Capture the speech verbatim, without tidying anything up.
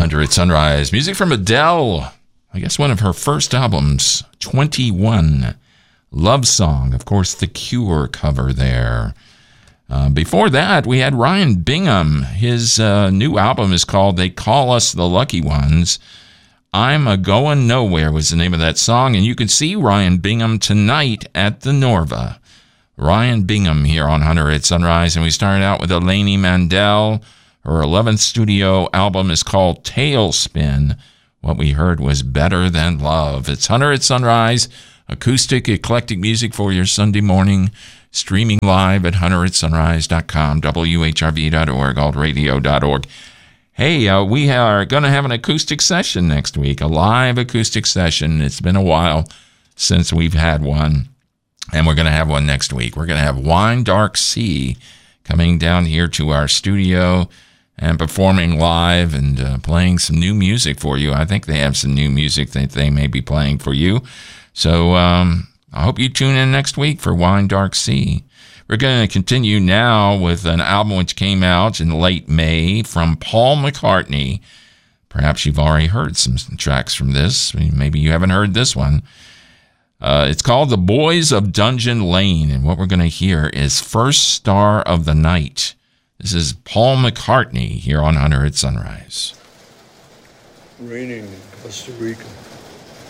Hunter at Sunrise. Music from Adele. I guess one of her first albums, twenty-one. Love Song. Of course, the Cure cover there. Uh, before that, we had Ryan Bingham. His uh, new album is called They Call Us the Lucky Ones. I'm a Goin' Nowhere was the name of that song. And you can see Ryan Bingham tonight at the Norva. Ryan Bingham here on Hunter at Sunrise. And we started out with Elaine Mandel. Her eleventh studio album is called Tailspin. What we heard was Better Than Love. It's Hunter at Sunrise, acoustic, eclectic music for your Sunday morning, streaming live at hunter at sunrise dot com, W H R V dot org, alt radio dot org. Hey, uh, we are going to have an acoustic session next week, a live acoustic session. It's been a while since we've had one, and we're going to have one next week. We're going to have Wine Dark Sea coming down here to our studio and performing live and uh, playing some new music for you. I think they have some new music that they may be playing for you. So um, I hope you tune in next week for Wine Dark Sea. We're going to continue now with an album which came out in late May from Paul McCartney. Perhaps you've already heard some tracks from this. Maybe you haven't heard this one. Uh, it's called The Boys of Dungeon Lane, and what we're going to hear is First Star of the Night. This is Paul McCartney here on Hunter at Sunrise. Raining in Costa Rica.